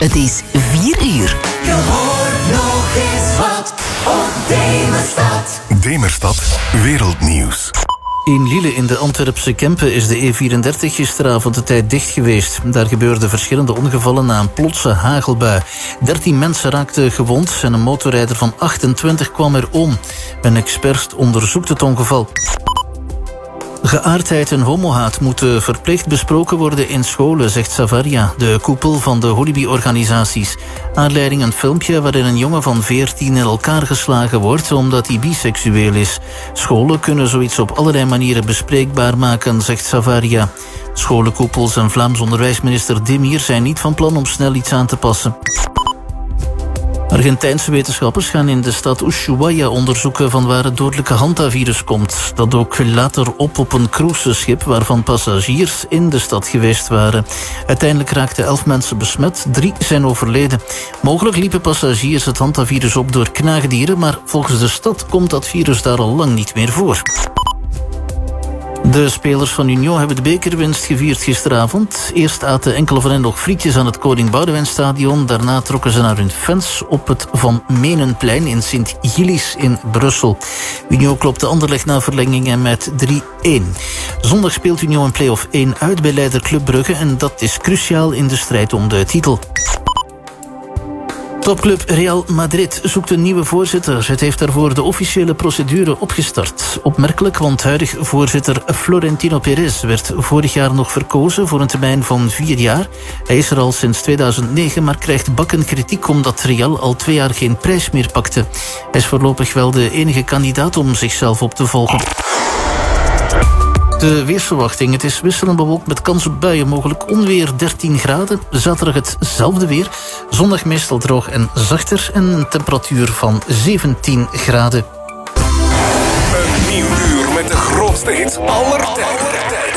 Het is 4 uur. Je hoort nog eens wat op Demerstad. Demerstad Wereldnieuws. In Lille in de Antwerpse Kempen is de E34 gisteravond de tijd dicht geweest. Daar gebeurden verschillende ongevallen na een plotse hagelbui. 13 mensen raakten gewond en een motorrijder van 28 kwam er om. Een expert onderzoekt het ongeval. Geaardheid en homohaat moeten verplicht besproken worden in scholen, zegt Savaria, de koepel van de Holibi-organisaties. Aanleiding een filmpje waarin een jongen van 14 in elkaar geslagen wordt omdat hij biseksueel is. Scholen kunnen zoiets op allerlei manieren bespreekbaar maken, zegt Savaria. Scholenkoepels en Vlaams onderwijsminister Demir zijn niet van plan om snel iets aan te passen. Argentijnse wetenschappers gaan in de stad Ushuaia onderzoeken van waar het dodelijke hantavirus komt. Dat dook later op een cruiseschip waarvan passagiers in de stad geweest waren. Uiteindelijk raakten 11 mensen besmet, 3 zijn overleden. Mogelijk liepen passagiers het hantavirus op door knaagdieren, maar volgens de stad komt dat virus daar al lang niet meer voor. De spelers van Union hebben de bekerwinst gevierd gisteravond. Eerst aten enkele van hen nog frietjes aan het Koning Boudewijnstadion. Daarna trokken ze naar hun fans op het Van Menenplein in Sint-Gillis in Brussel. Union klopte Anderlecht na verlengingen met 3-1. Zondag speelt Union in play-off 1 uit bij leider Club Brugge en dat is cruciaal in de strijd om de titel. Topclub Real Madrid zoekt een nieuwe voorzitter. Het heeft daarvoor de officiële procedure opgestart. Opmerkelijk, want huidig voorzitter Florentino Perez werd vorig jaar nog verkozen voor een termijn van 4 jaar. Hij is er al sinds 2009, maar krijgt bakken kritiek omdat Real al 2 jaar geen prijs meer pakte. Hij is voorlopig wel de enige kandidaat om zichzelf op te volgen. De weersverwachting. Het is wisselend bewolkt met kans op buien, mogelijk onweer 13 graden. Zaterdag hetzelfde weer. Zondag meestal droog en zachter en een temperatuur van 17 graden. Een nieuw uur met de grootste hits aller tijden.